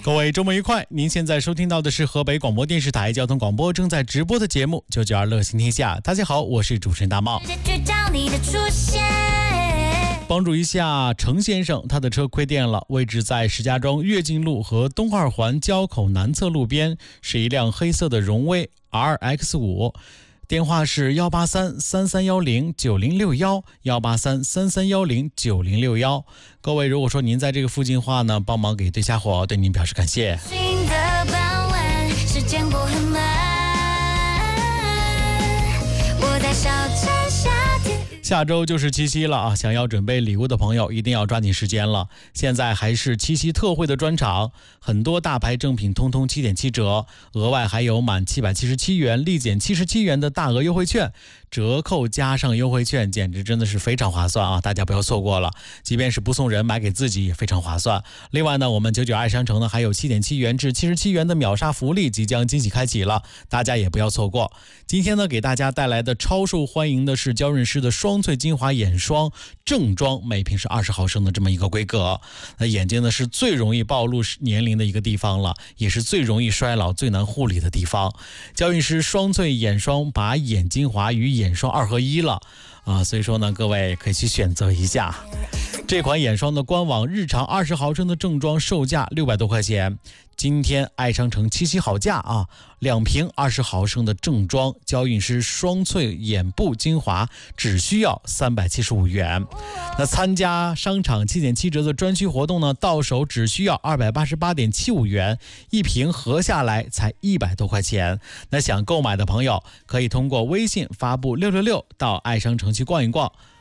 各位周末愉快！您现在收听到的是河北广播电视台交通广播正在直播的节目《992乐行天下》。大家好，我是主持人大茂。帮助一下程先生，他的车亏电了，位置在石家庄跃进路和东二环交口南侧路边，是一辆黑色的荣威 RX5。电话是183-3310-9061，183-3310-9061。各位，如果说您在这个附近的话呢，帮忙给对家伙对您表示感谢。下周就是七夕了啊！想要准备礼物的朋友一定要抓紧时间了。现在还是七夕特惠的专场，很多大牌正品通通7.7折，额外还有满777元立减77元的大额优惠券，折扣加上优惠券，简直真的是非常划算啊！大家不要错过了，即便是不送人，买给自己也非常划算。另外呢，我们99爱商城呢还有7.7元至77元的秒杀福利即将惊喜开启了，大家也不要错过。今天呢，给大家带来的超受欢迎的是娇润诗的双萃精华眼霜正装，每瓶是20毫升的这么一个规格。那眼睛呢是最容易暴露年龄的一个地方了，也是最容易衰老最难护理的地方。娇润诗双萃眼霜把眼精华与眼霜2合1了啊，所以说呢，各位可以去选择一下。这款眼霜的官网日常20毫升的正装售价600多块钱，今天爱商城七夕好价啊，2瓶20毫升的正装娇韵诗双萃眼部精华只需要375元。那参加商场7.7折的专区活动呢，到手只需要288.75元，一瓶合下来才100多块钱。那想购买的朋友可以通过微信发布666到爱商城去逛一逛。